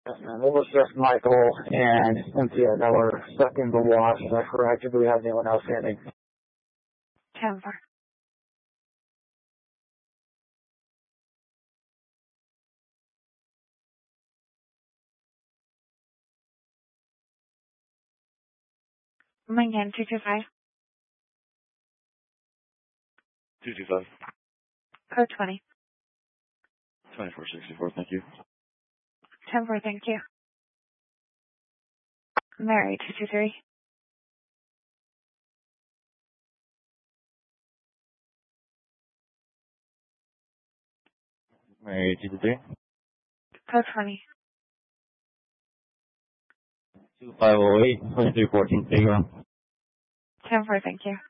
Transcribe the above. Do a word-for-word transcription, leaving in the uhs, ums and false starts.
And it was just Michael and Cynthia that were stuck in the wash. Is that correct? Do we have anyone else standing? ten four. Again, two two five. two two five. Code twenty. twenty-four sixty-four, thank you. ten four, thank you. Mary, two two three. Mary, two two three. Code twenty. two five zero eight, twenty-three fourteen, take you on. ten four, thank you.